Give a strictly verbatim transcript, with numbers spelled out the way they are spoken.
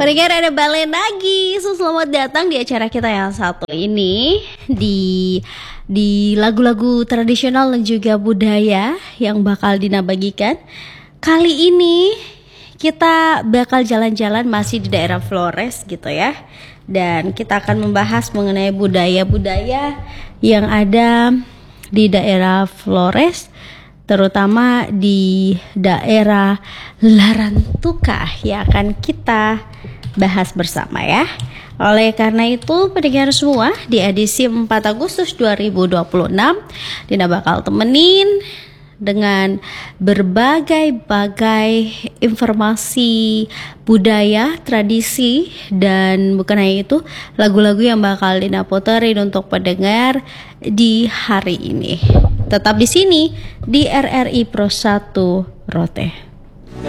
Pendengar, ada balik lagi. So, selamat datang di acara kita yang satu ini, di di lagu-lagu tradisional dan juga budaya yang bakal Dina bagikan. Kali ini kita bakal jalan-jalan masih di daerah Flores gitu ya. Dan kita akan membahas mengenai budaya-budaya yang ada di daerah Flores, terutama di daerah Larantuka yang akan kita bahas bersama ya. Oleh karena itu, pendengar semua, di edisi empat Agustus dua ribu dua puluh enam Dina bakal temenin dengan berbagai-bagai informasi budaya, tradisi, dan bukan hanya itu, lagu-lagu yang bakal Dina puterin untuk pendengar di hari ini. Tetap di sini di R R I Pro satu Rote.